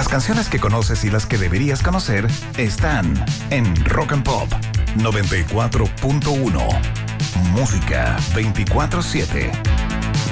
Las canciones que conoces y las que deberías conocer están en Rock and Pop 94.1. Música 24/7.